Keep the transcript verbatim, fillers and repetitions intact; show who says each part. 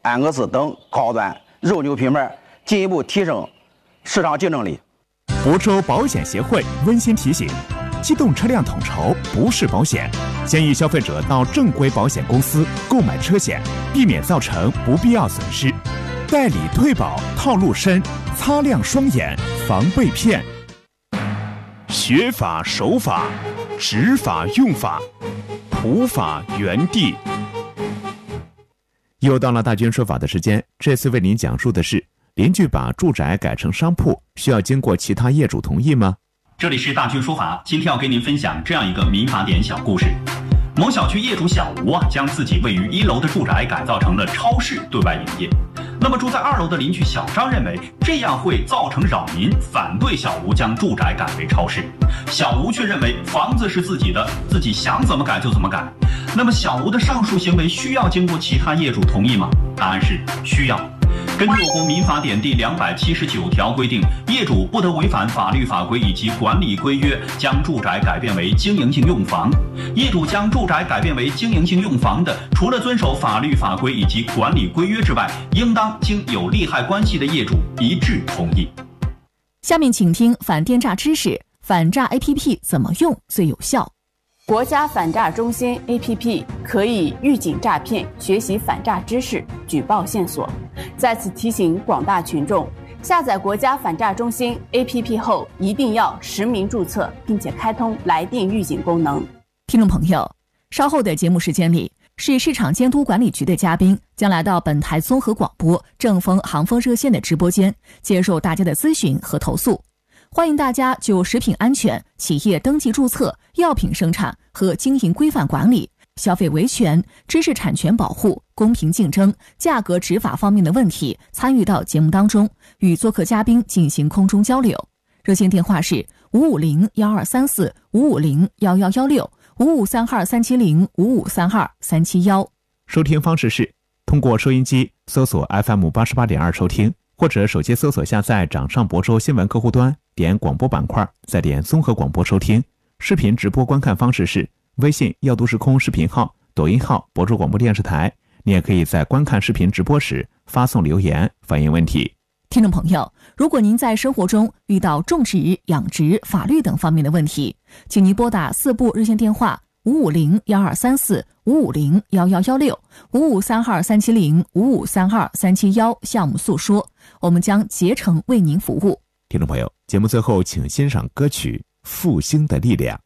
Speaker 1: 安格斯等高端肉牛品牌，进一步提升市场竞争力。
Speaker 2: 亳州保险协会温馨提醒：机动车辆统筹不是保险，建议消费者到正规保险公司购买车险，避免造成不必要损失。代理退保套路深，擦亮双眼防被骗。学法守法，执法用法，普法原地。又到了大军说法的时间，这次为您讲述的是：邻居把住宅改成商铺，需要经过其他业主同意吗？
Speaker 3: 这里是大军说法，今天要给您分享这样一个民法典小故事。某小区业主小吴啊，将自己位于一楼的住宅改造成了超市对外营业。那么住在二楼的邻居小张认为这样会造成扰民，反对小吴将住宅改为超市。小吴却认为房子是自己的，自己想怎么改就怎么改。那么小吴的上述行为需要经过其他业主同意吗？答案是需要。根据我国民法典第两百七十九条规定，业主不得违反法律法规以及管理规约，将住宅改变为经营性用房。业主将住宅改变为经营性用房的，除了遵守法律法规以及管理规约之外，应当经有利害关系的业主一致同意。
Speaker 4: 下面请听反电诈知识，反诈 A P P 怎么用最有效？
Speaker 5: 国家反诈中心 A P P 可以预警诈骗，学习反诈知识，举报线索。在此提醒广大群众，下载国家反诈中心 A P P 后，一定要实名注册，并且开通来电预警功能。
Speaker 4: 听众朋友，稍后的节目时间里，市市场监督管理局的嘉宾将来到本台综合广播正风航风热线的直播间，接受大家的咨询和投诉。欢迎大家就食品安全、企业登记注册、药品生产和经营规范管理、消费维权、知识产权保护、公平竞争、价格执法方面的问题参与到节目当中，与做客嘉宾进行空中交流。热线电话是五五零幺二三四五五零幺幺幺六五五三二三七零五五三二三七幺。
Speaker 2: 收听方式是通过收音机搜索 F M 八十八点二收听，或者手机搜索下载掌上亳州新闻客户端，点广播板块，再点综合广播收听。视频直播观看方式是微信要都时空视频号、抖音号亳州广播电视台。你也可以在观看视频直播时发送留言反映问题。
Speaker 4: 听众朋友，如果您在生活中遇到种植、养殖、法律等方面的问题，请您拨打四部热线电话五五零幺二三四五五零幺幺幺六五五三二三七零五五三二三七幺向我们诉说，我们将竭诚为您服务。
Speaker 2: 听众朋友，节目最后请欣赏歌曲《复兴的力量》。